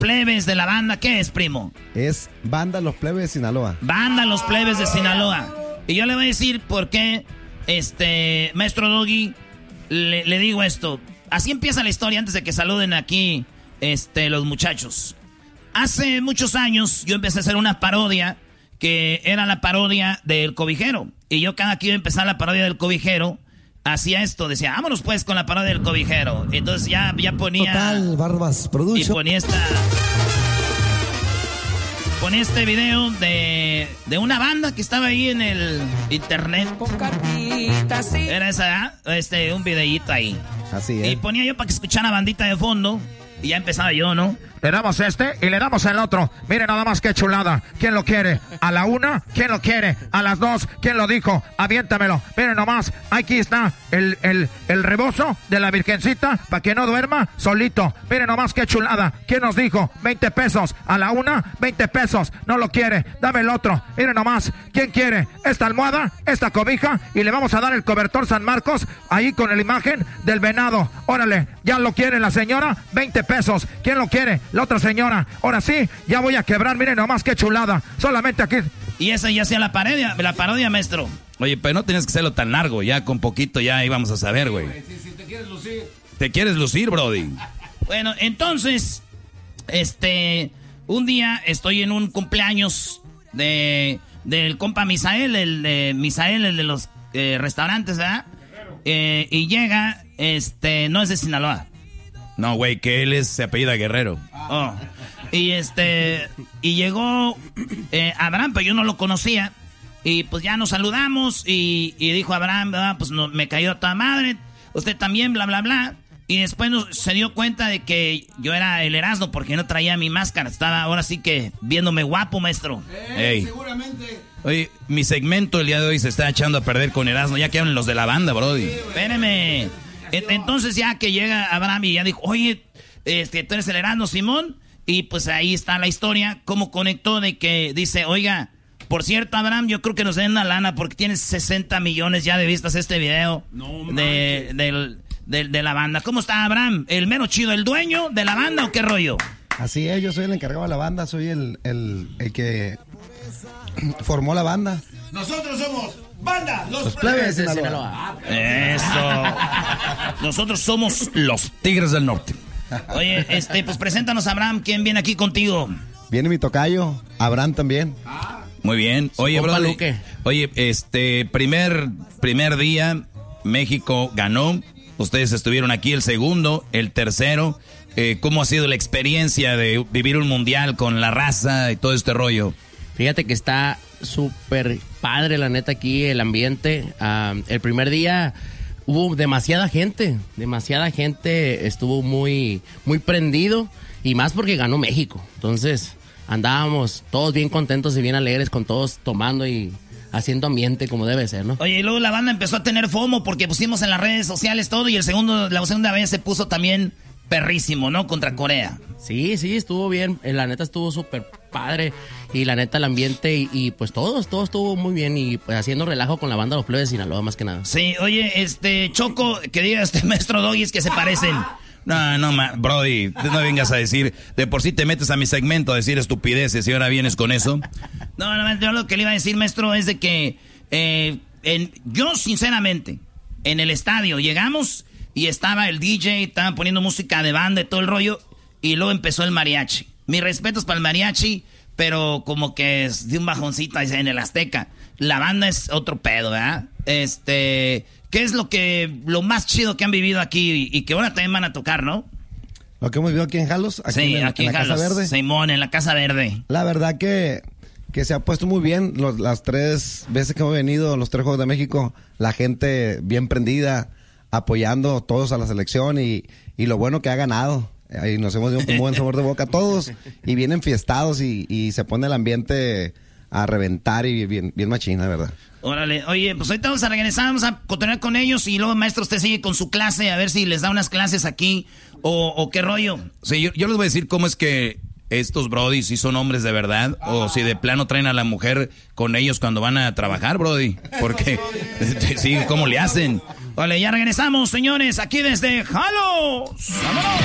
plebes de la banda. ¿Qué es, primo? Es Banda Los Plebes de Sinaloa. Banda Los Plebes de Sinaloa. Y yo le voy a decir por qué, maestro Doggy, le digo esto. Así empieza la historia antes de que saluden aquí, los muchachos. Hace muchos años yo empecé a hacer una parodia que era la parodia del Cobijero. Y yo cada que iba a empezar la parodia del Cobijero, hacía esto, decía, vámonos pues con la parodia del Cobijero. Entonces ya ponía... Total, Barbas Production. Y ponía este video de una banda que estaba ahí en el internet. Era esa, un videíto ahí. Así es. Y ponía yo para que escuchara bandita de fondo. Y ya empezaba yo, ¿no? Le damos este y le damos el otro. Miren nada más qué chulada. ¿Quién lo quiere? ¿A la una? ¿Quién lo quiere? ¿A las dos? ¿Quién lo dijo? Aviéntamelo. Miren nomás. Aquí está el rebozo de la virgencita para que no duerma solito. Miren nomás qué chulada. ¿Quién nos dijo? 20 pesos. ¿A la una? 20 pesos. No lo quiere. Dame el otro. Miren nomás. ¿Quién quiere? Esta almohada, esta cobija. Y le vamos a dar el cobertor San Marcos ahí con la imagen del venado. Órale. ¿Ya lo quiere la señora? 20 pesos. ¿Quién lo quiere? La otra señora. Ahora sí, ya voy a quebrar. Miren nomás qué chulada. Solamente aquí. Y esa ya hacía la parodia, maestro. Oye, pero no tenías que hacerlo tan largo. Ya con poquito ya íbamos a saber, güey. Si te quieres lucir. Te quieres lucir, brody. Bueno, entonces, un día estoy en un cumpleaños del compa Misael, el de los restaurantes, ¿verdad? Y llega, no es de Sinaloa. No, güey, que él se apellida Guerrero. Oh. Y llegó Abraham, pero yo no lo conocía. Y pues ya nos saludamos y dijo Abraham, pues no, me cayó a toda madre. Usted también, bla, bla, bla. Y después se dio cuenta de que yo era el Erasmo porque no traía mi máscara. Estaba ahora sí que viéndome guapo, maestro. Ey. Seguramente. Oye, mi segmento el día de hoy se está echando a perder con Erasmo. Ya que hablan los de la banda, brody. Espéreme. Entonces ya que llega Abraham y ya dijo, oye, tú eres el Erasmo, Simón. Y pues ahí está la historia, cómo conectó de que dice, oiga, por cierto, Abraham, yo creo que nos den una lana porque tienes 60 millones ya de vistas este video de la banda. ¿Cómo está Abraham? ¿El mero chido, el dueño de la banda o qué rollo? Así es, yo soy el encargado de la banda, soy el que formó la banda. Nosotros somos Banda Los Plebes de Sinaloa. Eso. Nosotros somos Los Tigres del Norte. Oye, pues preséntanos, Abraham, ¿quién viene aquí contigo? Viene mi tocayo, Abraham también. Muy bien. Oye, bro. Oye, primer día, México ganó. Ustedes estuvieron aquí el segundo, el tercero. ¿Cómo ha sido la experiencia de vivir un mundial con la raza y todo este rollo? Fíjate que está súper padre, la neta, aquí el ambiente. El primer día hubo demasiada gente, estuvo muy, muy prendido y más porque ganó México. Entonces andábamos todos bien contentos y bien alegres con todos tomando y haciendo ambiente como debe ser, ¿no? Oye, y luego la banda empezó a tener FOMO porque pusimos en las redes sociales todo y la segunda vez se puso también perrísimo, ¿no? Contra Corea. Sí, estuvo bien, la neta estuvo súper padre y la neta el ambiente y pues todo estuvo muy bien y pues haciendo relajo con la banda Los Plebes de Sinaloa más que nada. Sí, oye, Choco, que diga maestro Doggy es que se parecen. No, brody, no vengas a decir, de por sí te metes a mi segmento a decir estupideces y ahora vienes con eso. No, yo lo que le iba a decir, maestro, es de que yo sinceramente, en el estadio llegamos y estaba el DJ, estaban poniendo música de banda y todo el rollo, y luego empezó el mariachi. Mis respetos para el mariachi, pero como que es de un bajoncito en el Azteca. La banda es otro pedo, ¿verdad? ¿Qué es lo más chido que han vivido aquí y que ahora también van a tocar, no? Lo que hemos vivido aquí en Jalos, aquí en la Casa Verde. Simón, en la Casa Verde. La verdad que se ha puesto muy bien. Las 3 veces que hemos venido, los 3 Juegos de México, la gente bien prendida, apoyando todos a la selección y lo bueno que ha ganado. Ahí nos hemos dado un buen sabor de boca todos y bien enfiestados y se pone el ambiente a reventar y bien machina, ¿verdad? Órale, oye, pues ahorita vamos a regresar, vamos a continuar con ellos y luego, maestro, usted sigue con su clase, a ver si les da unas clases aquí o qué rollo. Sí, yo les voy a decir cómo es que estos brody si son hombres de verdad o si de plano traen a la mujer con ellos cuando van a trabajar, brody. Porque, sí, ¿cómo le hacen? Vale, ya regresamos, señores, aquí desde Jalos. ¡Vámonos!